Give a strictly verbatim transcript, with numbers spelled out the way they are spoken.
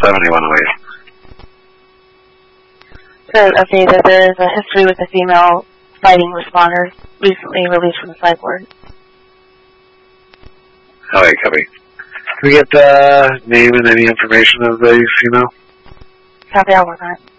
seventy-one oh eight. So, okay, that there is a history with a female fighting responder recently released from the psych ward. Oh, yeah, copy. Can we get the name and any information of the female? Copy, I'll work on it.